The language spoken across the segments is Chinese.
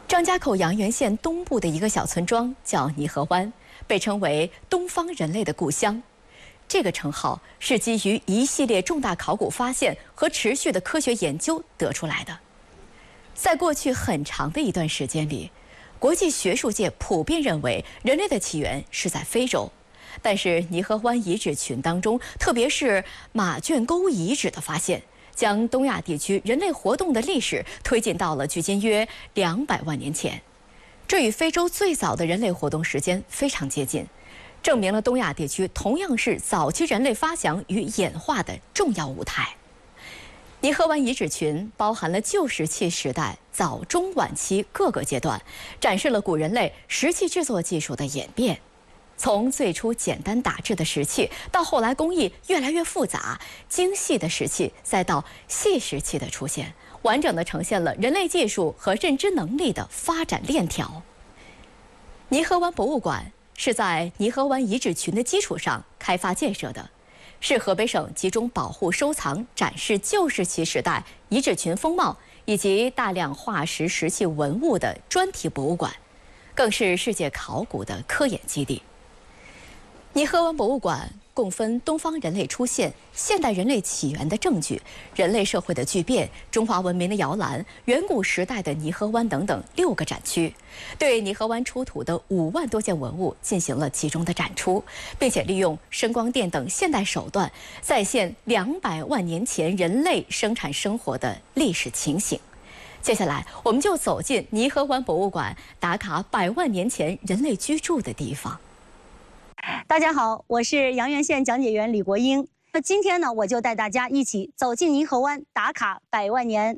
张家口阳原县东部的一个小村庄叫泥河湾，被称为东方人类的故乡。这个称号是基于一系列重大考古发现和持续的科学研究得出来的。在过去很长的一段时间里，国际学术界普遍认为人类的起源是在非洲。但是泥河湾遗址群当中，特别是马圈沟遗址的发现，将东亚地区人类活动的历史推进到了距今约200万年前，这与非洲最早的人类活动时间非常接近，证明了东亚地区同样是早期人类发祥与演化的重要舞台。泥河湾遗址群包含了旧石器时代早、中、晚期各个阶段，展示了古人类石器制作技术的演变。从最初简单打制的石器，到后来工艺越来越复杂、精细的石器，再到细石器的出现，完整地呈现了人类技术和认知能力的发展链条。泥河湾博物馆是在泥河湾遗址群的基础上开发建设的，是河北省集中保护、收藏、展示旧石器时代遗址群风貌以及大量化石石器文物的专题博物馆，更是世界考古的科研基地。泥河湾博物馆共分东方人类出现、现代人类起源的证据、人类社会的巨变、中华文明的摇篮、远古时代的泥河湾等等6个展区，对泥河湾出土的5万多件文物进行了集中的展出，并且利用声光电等现代手段，再现200万年前人类生产生活的历史情形。接下来，我们就走进泥河湾博物馆，打卡100万年前人类居住的地方。 大家好，我是阳原县讲解员李国英。那今天呢，我就带大家一起走进泥河湾，打卡100万年。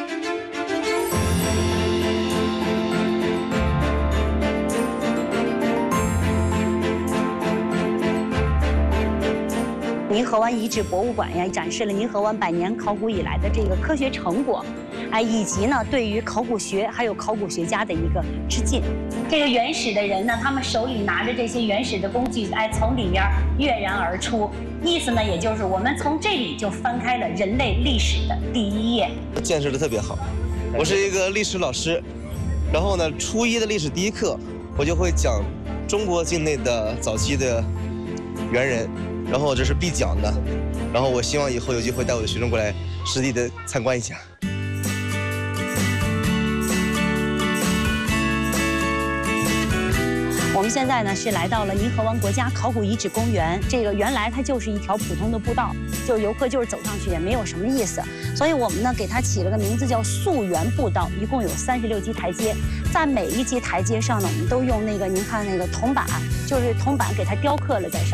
泥河湾遗址博物馆呀，展示了泥河湾100年考古以来的这个科学成果，以及呢对于考古学还有考古学家的一个致敬。这个原始的人呢，他们手里拿着这些原始的工具，从里面跃然而出。意思呢，也就是我们从这里就翻开了人类历史的第一页。 建设的特别好，我是一个历史老师，然后呢，初一的历史第一课，我就会讲中国境内的早期的猿人。然后这是必讲的，然后我希望以后有机会带我的学生过来实地的参观一下。 我们现在呢是来到了泥河湾国家考古遗址公园，这个原来它就是一条普通的步道，就是游客就是走上去也没有什么意思，所以我们呢给它起了个名字叫溯源步道，一共有36级台阶，在每一级台阶上呢，我们都用那个您看那个铜板，就是铜板给它雕刻了在上面。